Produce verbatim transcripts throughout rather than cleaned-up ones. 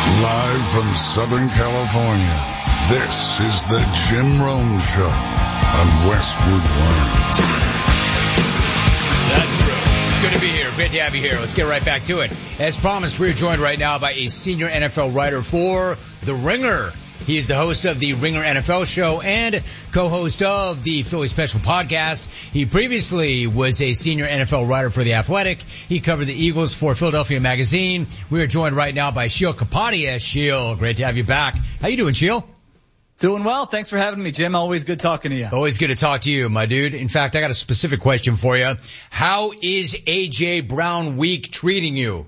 Live from Southern California, this is the Jim Rome Show on Westwood One. That's true. Good to be here. Great to have you here. Let's get right back to it. As promised, we're joined right now by a senior N F L writer for The Ringer. He is the host of the Ringer N F L show and co-host of the Philly Special podcast. He previously was a senior N F L writer for The Athletic. He covered the Eagles for Philadelphia Magazine. We are joined right now by Sheil Kapadia. Sheil, great to have you back. How you doing, Sheil? Doing well. Thanks for having me, Jim. Always good talking to you. Always good to talk to you, my dude. In fact, I got a specific question for you. How is A J. Brown week treating you?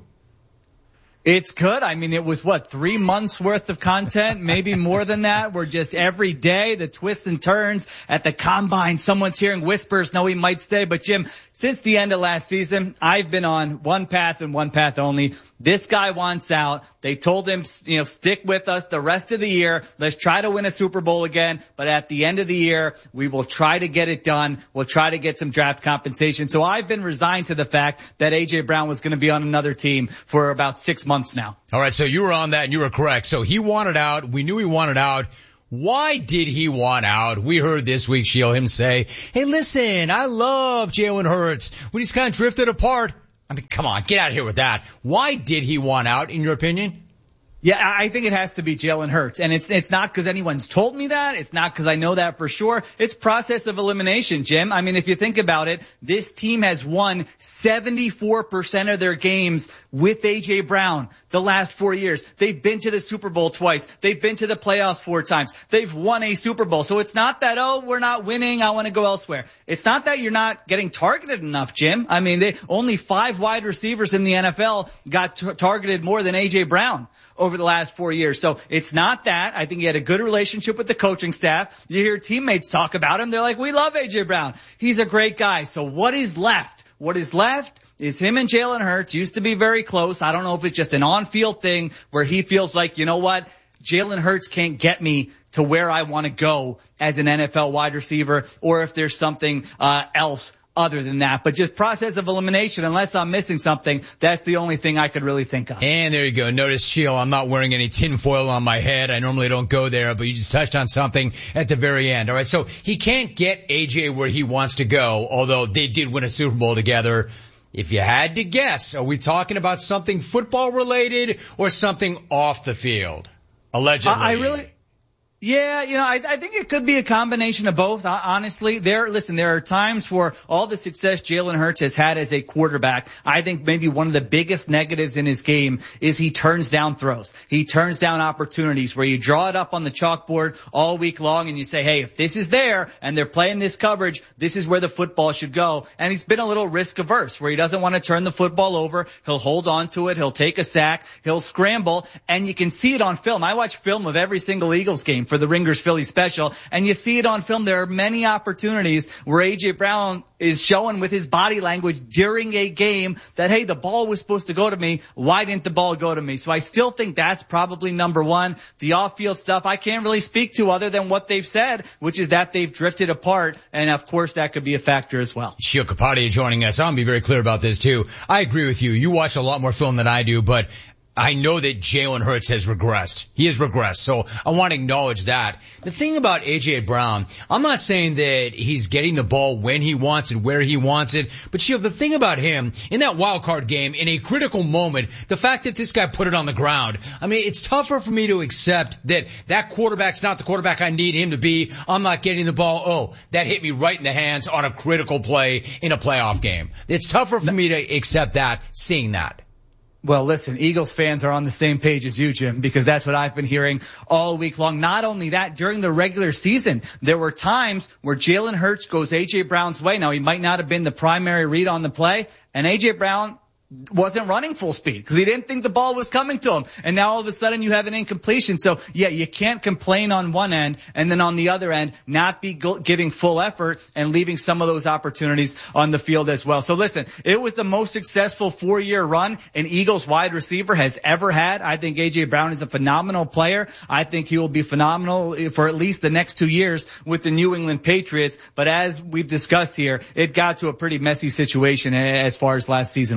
It's good. I mean, it was what, three months worth of content, maybe more than that. We're just every day, the twists and turns at the combine. Someone's hearing whispers. No, he might stay. But Jim, since the end of last season, I've been on one path and one path only. This guy wants out. They told him, you know, stick with us the rest of the year. Let's try to win a Super Bowl again. But at the end of the year, we will try to get it done. We'll try to get some draft compensation. So I've been resigned to the fact that A J. Brown was going to be on another team for about six months now. All right. So you were on that and you were correct. So he wanted out. We knew he wanted out. Why did he want out? We heard this week, Sheil, him say, hey, listen, I love Jalen Hurts. When he's kind of drifted apart. I mean, come on, get out of here with that. Why did he want out, in your opinion? Yeah, I think it has to be Jalen Hurts. And it's it's not because anyone's told me that. It's not because I know that for sure. It's process of elimination, Jim. I mean, if you think about it, this team has won seventy-four percent of their games with A J. Brown the last four years. They've been to the Super Bowl twice. They've been to the playoffs four times. They've won a Super Bowl. So it's not that, oh, we're not winning, I want to go elsewhere. It's not that you're not getting targeted enough, Jim. I mean, they only five wide receivers in the N F L got t- targeted more than A J. Brown over the last four years. So it's not that. I think he had a good relationship with the coaching staff. You hear teammates talk about him. They're like, we love A J. Brown. He's a great guy. So what is left? What is left is him and Jalen Hurts. Used to be very close. I don't know if it's just an on-field thing where he feels like, you know what? Jalen Hurts can't get me to where I want to go as an N F L wide receiver, or if there's something uh else other than that. But just process of elimination, unless I'm missing something, that's the only thing I could really think of. And there you go. Notice, Sheil, I'm not wearing any tinfoil on my head. I normally don't go there, but you just touched on something at the very end. All right, so he can't get A J where he wants to go, although they did win a Super Bowl together. If you had to guess, are we talking about something football related or something off the field? Allegedly. I, I really... Yeah, you know, I, I think it could be a combination of both. Honestly, there, listen, there are times for all the success Jalen Hurts has had as a quarterback. I think maybe one of the biggest negatives in his game is he turns down throws. He turns down opportunities where you draw it up on the chalkboard all week long and you say, hey, if this is there and they're playing this coverage, this is where the football should go. And he's been a little risk averse where he doesn't want to turn the football over. He'll hold on to it. He'll take a sack. He'll scramble. And you can see it on film. I watch film of every single Eagles game for the Ringer's Philly Special, and you see it on film. There are many opportunities where A J. Brown is showing with his body language during a game that, hey, the ball was supposed to go to me. Why didn't the ball go to me? So I still think that's probably number one. The off-field stuff I can't really speak to other than what they've said, which is that they've drifted apart, and of course that could be a factor as well. Sheil Kapadia joining us. I want to be very clear about this too. I agree with you. You watch a lot more film than I do, but I know that Jalen Hurts has regressed. He has regressed. So I want to acknowledge that. The thing about A J. Brown, I'm not saying that he's getting the ball when he wants it, where he wants it. But Sheil, the thing about him, in that wild card game, in a critical moment, the fact that this guy put it on the ground, I mean, it's tougher for me to accept that that quarterback's not the quarterback I need him to be. I'm not getting the ball. Oh, that hit me right in the hands on a critical play in a playoff game. It's tougher for me to accept that, seeing that. Well, listen, Eagles fans are on the same page as you, Jim, because that's what I've been hearing all week long. Not only that, during the regular season, there were times where Jalen Hurts goes A J. Brown's way. Now, he might not have been the primary read on the play, and A J. Brown wasn't running full speed because he didn't think the ball was coming to him. And now all of a sudden you have an incompletion. So yeah, you can't complain on one end and then on the other end not be go- giving full effort and leaving some of those opportunities on the field as well. So listen, it was the most successful four-year run an Eagles wide receiver has ever had. I think A J. Brown is a phenomenal player. I think he will be phenomenal for at least the next two years with the New England Patriots. But as we've discussed here, it got to a pretty messy situation as far as last season went. All right,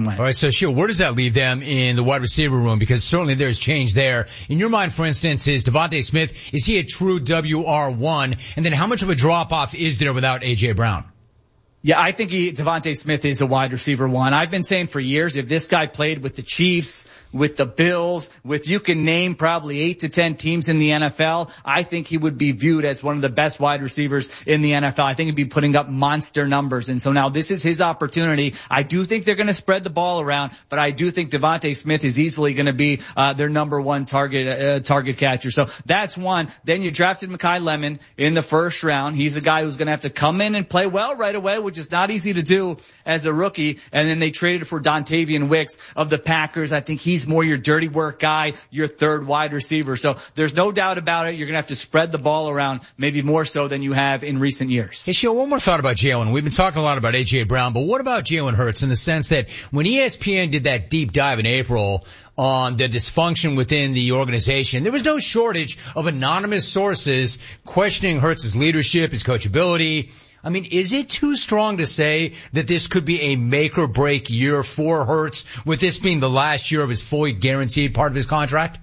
So, Sheil, where does that leave them in the wide receiver room? Because certainly there's change there. In your mind, for instance, is Devontae Smith, is he a true W R one? And then how much of a drop-off is there without A J. Brown? Yeah, I think he, Devontae Smith is a wide receiver one. I've been saying for years, if this guy played with the Chiefs, with the Bills, with you can name probably eight to ten teams in the N F L, I think he would be viewed as one of the best wide receivers in the N F L. I think he'd be putting up monster numbers. And so now this is his opportunity. I do think they're going to spread the ball around, but I do think Devontae Smith is easily going to be uh, their number one target uh, target catcher. So that's one. Then you drafted Mekhi Lemon in the first round. He's a guy who's going to have to come in and play well right away, which is not easy to do as a rookie. And then they traded for Dontavian Wicks of the Packers. I think he's more your dirty work guy, your third wide receiver. So there's no doubt about it. You're going to have to spread the ball around, maybe more so than you have in recent years. Hey, Sheil, one more thought about Jalen. We've been talking a lot about A J. Brown, but what about Jalen Hurts in the sense that when E S P N did that deep dive in April on the dysfunction within the organization, there was no shortage of anonymous sources questioning Hurts' leadership, his coachability. I mean, is it too strong to say that this could be a make or break year for Hurts, with this being the last year of his fully guaranteed part of his contract?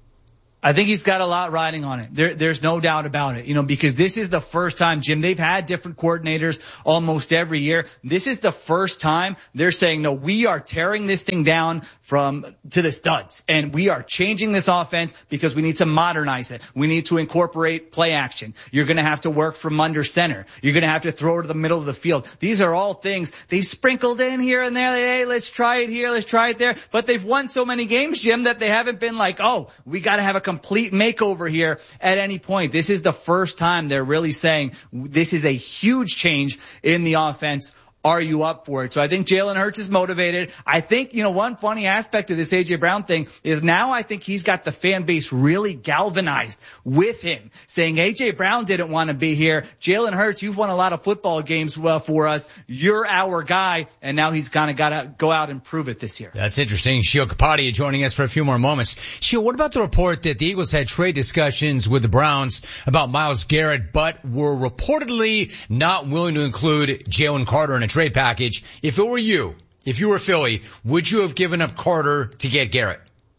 I think he's got a lot riding on it. There, there's no doubt about it, you know, because this is the first time, Jim, they've had different coordinators almost every year. This is the first time they're saying, no, we are tearing this thing down from to the studs, and we are changing this offense because we need to modernize it. We need to incorporate play action. You're going to have to work from under center. You're going to have to throw it to the middle of the field. These are all things they've sprinkled in here and there. Hey, let's try it here. Let's try it there. But they've won so many games, Jim, that they haven't been like, oh, we got to have a complete makeover here at any point. This is the first time they're really saying this is a huge change in the offense. Are you up for it? So I think Jalen Hurts is motivated. I think, you know, one funny aspect of this A J. Brown thing is now I think he's got the fan base really galvanized with him, saying A J. Brown didn't want to be here. Jalen Hurts, you've won a lot of football games well for us. You're our guy. And now he's kind of got to go out and prove it this year. That's interesting. Sheil Kapadia joining us for a few more moments. Sheil, what about the report that the Eagles had trade discussions with the Browns about Myles Garrett, but were reportedly not willing to include Jalen Carter in a trade package? If it were you, if you were Philly, would you have given up Carter to get Garrett?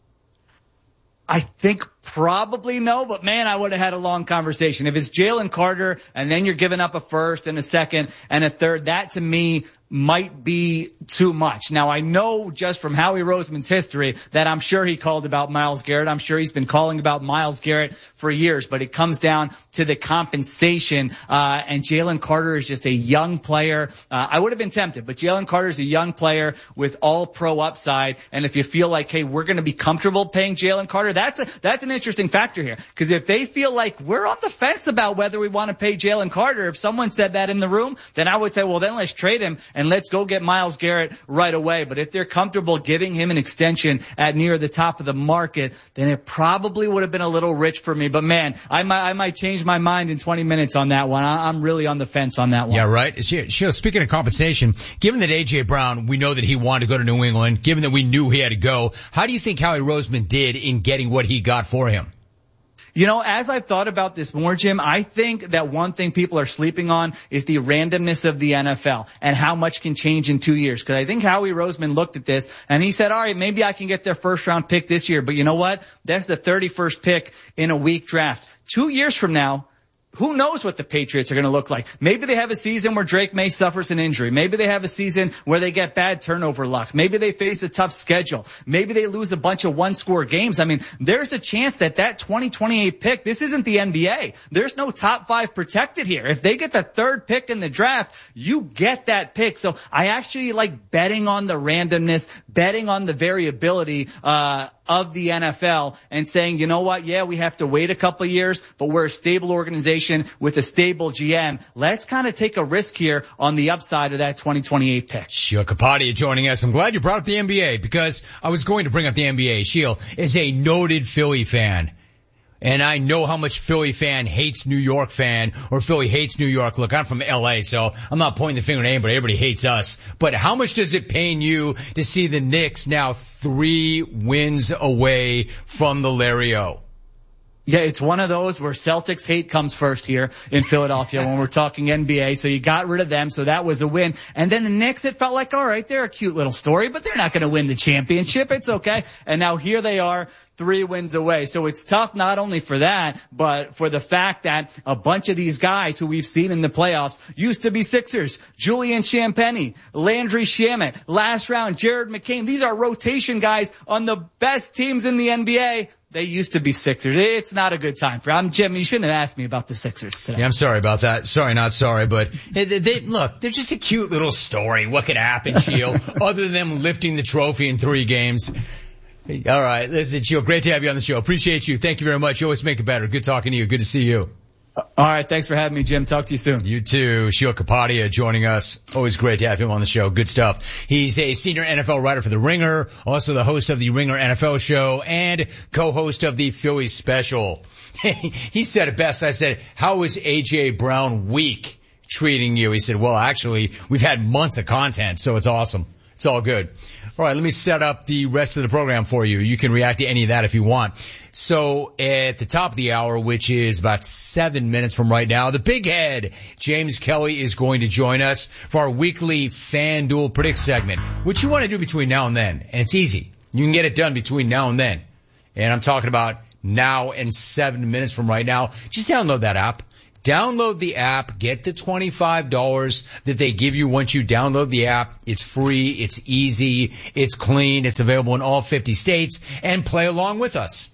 I think probably no, but man, I would have had a long conversation. If it's Jalen Carter and then you're giving up a first and a second and a third, that to me might be too much. Now, I know just from Howie Roseman's history that I'm sure he called about Myles Garrett. I'm sure he's been calling about Myles Garrett for years, but it comes down to the compensation. Uh, and Jalen Carter is just a young player. Uh, I would have been tempted, but Jalen Carter is a young player with all pro upside. And if you feel like, hey, we're going to be comfortable paying Jalen Carter, that's a, that's an interesting factor here. Because if they feel like we're on the fence about whether we want to pay Jalen Carter, if someone said that in the room, then I would say, well, then let's trade him and let's go get Myles Garrett right away. But if they're comfortable giving him an extension at near the top of the market, then it probably would have been a little rich for me. But man, I might, I might change my mind in twenty minutes on that one. I, I'm really on the fence on that one. Yeah, right. Sheil, speaking of compensation, given that A J. Brown, we know that he wanted to go to New England, given that we knew he had to go, how do you think Howie Roseman did in getting what he got for him? You know, as I've thought about this more, Jim, I think that one thing people are sleeping on is the randomness of the N F L and how much can change in two years. Because I think Howie Roseman looked at this and he said, all right, maybe I can get their first round pick this year. But you know what? That's the thirty-first pick in a weak draft. Two years from now, who knows what the Patriots are going to look like? Maybe they have a season where Drake May suffers an injury. Maybe they have a season where they get bad turnover luck. Maybe they face a tough schedule. Maybe they lose a bunch of one-score games. I mean, there's a chance that that twenty twenty-eight pick, this isn't the N B A. There's no top five protected here. If they get the third pick in the draft, you get that pick. So I actually like betting on the randomness, betting on the variability, uh, of the N F L and saying, you know what? Yeah, we have to wait a couple of years, but we're a stable organization with a stable G M. Let's kind of take a risk here on the upside of that twenty twenty-eight pick. Sheil Kapadia joining us. I'm glad you brought up the N B A because I was going to bring up the N B A. Sheil is a noted Philly fan. And I know how much Philly fan hates New York fan, or Philly hates New York. Look, I'm from L A, so I'm not pointing the finger at anybody. Everybody hates us. But how much does it pain you to see the Knicks now three wins away from the Larry O? Yeah, it's one of those where Celtics hate comes first here in Philadelphia when we're talking N B A. So you got rid of them, so that was a win. And then the Knicks, it felt like, all right, they're a cute little story, but they're not going to win the championship. It's okay. And now here they are, three wins away. So it's tough not only for that, but for the fact that a bunch of these guys who we've seen in the playoffs used to be Sixers. Julian Champagnie, Landry Shamet, last round, Jared McCain. These are rotation guys on the best teams in the N B A. They used to be Sixers. It's not a good time for I'm Jim. You shouldn't have asked me about the Sixers today. Yeah, I'm sorry about that. Sorry, not sorry, but they, they, look, they're just a cute little story. What could happen, Sheil, other than them lifting the trophy in three games? All right, listen, Sheil, great to have you on the show. Appreciate you. Thank you very much. You always make it better. Good talking to you. Good to see you. All right, thanks for having me, Jim. Talk to you soon. You too. Sheil Kapadia joining us. Always great to have him on the show. Good stuff. He's a senior N F L writer for The Ringer, also the host of the Ringer N F L show, and co-host of the Phillies special. He said it best. I said, how is A J Brown week treating you? He said, well, actually, we've had months of content, so it's awesome. It's all good. All right, let me set up the rest of the program for you. You can react to any of that if you want. So at the top of the hour, which is about seven minutes from right now, the big head, James Kelly, is going to join us for our weekly FanDuel Predict segment, which you want to do between now and then. And it's easy. You can get it done between now and then. And I'm talking about now and seven minutes from right now. Just download that app. Download the app, get the twenty-five dollars that they give you once you download the app. It's free, it's easy, it's clean, it's available in all fifty states, and play along with us.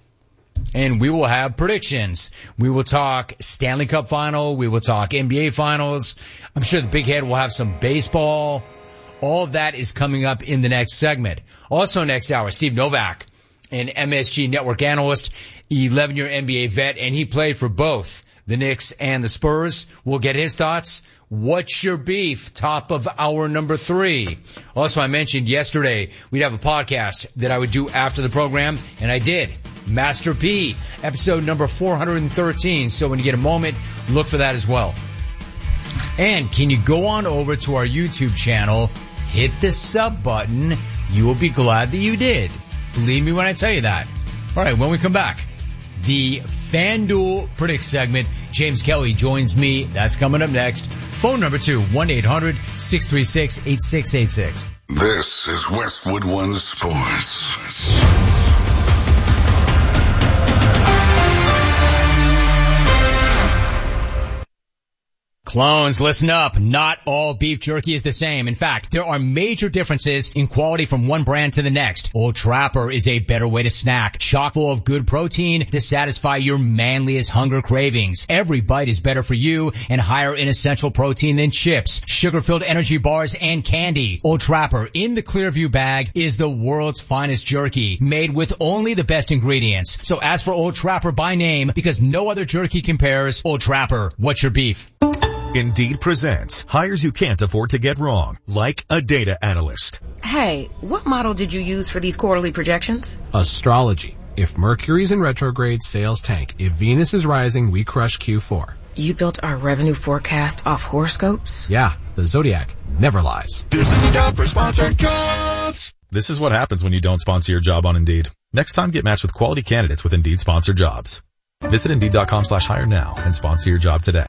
And we will have predictions. We will talk Stanley Cup final, we will talk N B A finals. I'm sure the big head will have some baseball. All of that is coming up in the next segment. Also next hour, Steve Novak, an M S G Network analyst, eleven-year N B A vet, and he played for both the Knicks and the Spurs. We'll get his thoughts. What's your beef? Top of hour number three. Also, I mentioned yesterday we'd have a podcast that I would do after the program, and I did. Master P, episode number four hundred thirteen. So when you get a moment, look for that as well. And can you go on over to our YouTube channel, hit the sub button. You will be glad that you did. Believe me when I tell you that. All right, when we come back, the FanDuel Predict segment. James Kelly joins me. That's coming up next. Phone number two, one eight hundred six three six eight six eight six. This is Westwood One Sports. Clones, listen up. Not all beef jerky is the same. In fact, there are major differences in quality from one brand to the next. Old Trapper is a better way to snack, chock full of good protein to satisfy your manliest hunger cravings. Every bite is better for you and higher in essential protein than chips, sugar-filled energy bars, and candy. Old Trapper in the Clearview bag is the world's finest jerky, made with only the best ingredients. So ask for Old Trapper by name because no other jerky compares. Old Trapper, what's your beef? Indeed presents hires you can't afford to get wrong, like a data analyst. Hey, what model did you use for these quarterly projections? Astrology. If Mercury's in retrograde, sales tank. If Venus is rising, we crush Q four. You built our revenue forecast off horoscopes? Yeah, the Zodiac never lies. This is a job for sponsored jobs. This is what happens when you don't sponsor your job on Indeed. Next time, get matched with quality candidates with Indeed sponsored jobs. Visit Indeed.com slash hire now and sponsor your job today.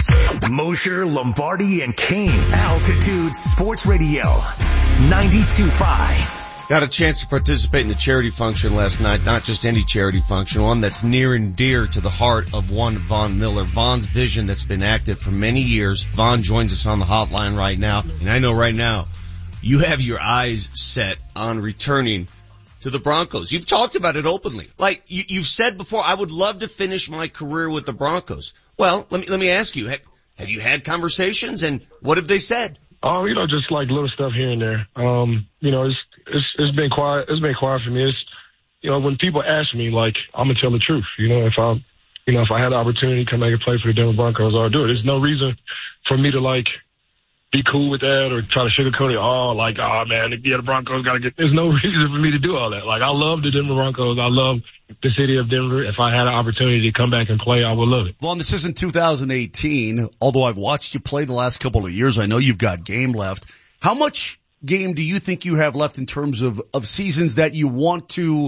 Mosher, Lombardi, and Kane. Altitude Sports Radio. ninety-two point five. Got a chance to participate in the charity function last night. Not just any charity function, one that's near and dear to the heart of one Von Miller. Von's vision that's been active for many years. Von joins us on the hotline right now. And I know right now you have your eyes set on returning to the Broncos. You've talked about it openly. Like you, you've said before, I would love to finish my career with the Broncos. Well, let me, let me ask you, have, have you had conversations and what have they said? Oh, you know, just like little stuff here and there. Um, you know, it's, it's, it's been quiet. It's been quiet for me. It's, you know, when people ask me, like, I'm going to tell the truth. You know, if I, you know, if I had the opportunity to come back and play for the Denver Broncos, I'll do it. There's no reason for me to like be cool with that or try to sugarcoat it. Oh, like, oh man, yeah, the Broncos got to get, there's no reason for me to do all that. Like, I love the Denver Broncos. I love the city of Denver. If I had an opportunity to come back and play, I would love it. Well, this isn't two thousand eighteen, although I've watched you play the last couple of years. I know you've got game left. How much game do you think you have left in terms of, of seasons that you want to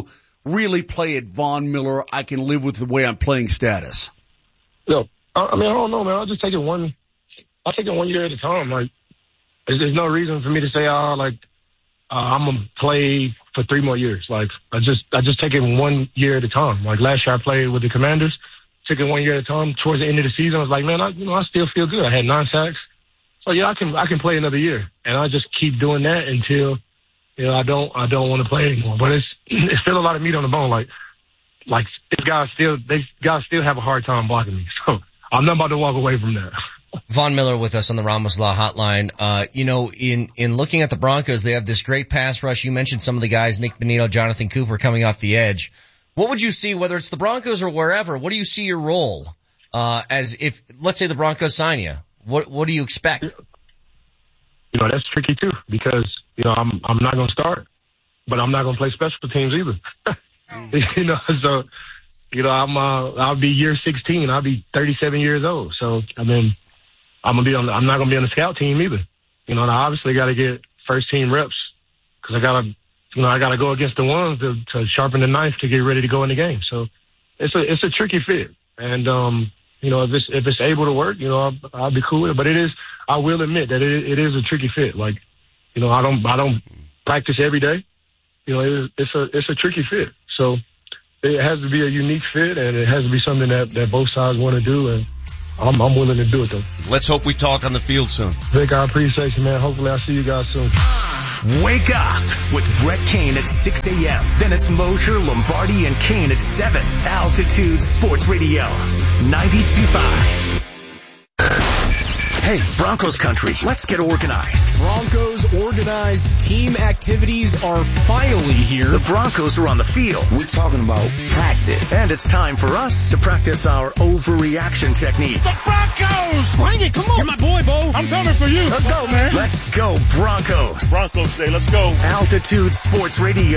really play at Von Miller, I can live with the way I'm playing status? No, I, I mean, I don't know, man. I'll just take it one, I'll take it one year at a time. Like, there's, there's no reason for me to say, oh, like, uh, I'm going to play for three more years. Like, I just, I just take it one year at a time. Like, last year I played with the Commanders, took it one year at a time. Towards the end of the season, I was like, man, I, you know, I still feel good. I had nine sacks. So yeah, I can, I can play another year. And I just keep doing that until, you know, I don't, I don't want to play anymore. But it's, it's still a lot of meat on the bone. Like, like, these guys still, they guys still have a hard time blocking me. So I'm not about to walk away from that. Von Miller with us on the Ramos Law Hotline. Uh, you know, in, in looking at the Broncos, they have this great pass rush. You mentioned some of the guys, Nick Bonito, Jonathan Cooper coming off the edge. What would you see, whether it's the Broncos or wherever, what do you see your role, uh, as if, let's say the Broncos sign you? What, what do you expect? You know, that's tricky too, because, you know, I'm, I'm not going to start, but I'm not going to play special teams either. You know, so, you know, I'm, uh, I'll be year sixteen. I'll be thirty-seven years old. So, I mean, I'm gonna be on. I'm not gonna be on the scout team either. You know, and I obviously got to get first team reps because I gotta, you know, I gotta go against the ones to, to sharpen the knife to get ready to go in the game. So it's a it's a tricky fit, and um, you know, if it's if it's able to work, you know, I'll, I'll be cool with it. But it is, I will admit that it, it is a tricky fit. Like, you know, I don't I don't practice every day. You know, it is, it's a it's a tricky fit. So it has to be a unique fit, and it has to be something that that both sides want to do, and I'm, I'm willing to do it, though. Let's hope we talk on the field soon. Vic, I appreciate you, man. Hopefully I'll see you guys soon. Wake up with Brett Kane at six a.m. Then it's Mosher, Lombardi, and Kane at seven. Altitude Sports Radio, ninety-two point five. Hey, Broncos country, let's get organized. Broncos organized team activities are finally here. The Broncos are on the field. We're talking about practice. And it's time for us to practice our overreaction technique. The Broncos! Bring it, come on. You're my boy, Bo. I'm coming for you. Let's go, man. Let's go, Broncos. Broncos Day, let's go. Altitude Sports Radio.